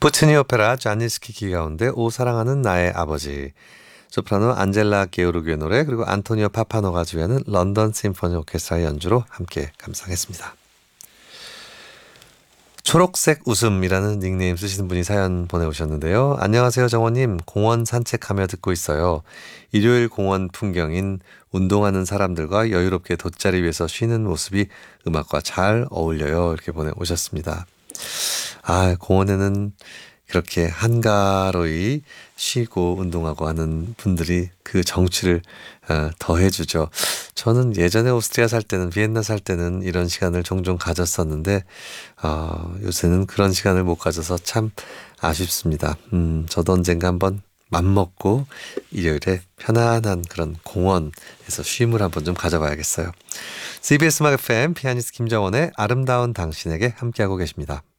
푸치니 오페라 자니스키키 가운데 오 사랑하는 나의 아버지, 소프라노 안젤라 게오르기의 노래, 그리고 안토니오 파파노가 주연은 런던 심포니 오케스트라의 연주로 함께 감상했습니다. 초록색 웃음이라는 닉네임 쓰시는 분이 사연 보내오셨는데요. 안녕하세요 정원님, 공원 산책하며 듣고 있어요. 일요일 공원 풍경인 운동하는 사람들과 여유롭게 돗자리 위에서 쉬는 모습이 음악과 잘 어울려요. 이렇게 보내오셨습니다. 공원에는 그렇게 한가로이 쉬고 운동하고 하는 분들이 그 정취를 더해주죠. 저는 예전에 오스트리아 살 때는, 비엔나 살 때는 이런 시간을 종종 가졌었는데 요새는 그런 시간을 못 가져서 참 아쉽습니다. 저도 언젠가 한번 맘먹고 일요일에 편안한 그런 공원에서 쉼을 한번 좀 가져봐야겠어요. CBS 음악 FM 피아니스트 김정원의 아름다운 당신에게 함께하고 계십니다.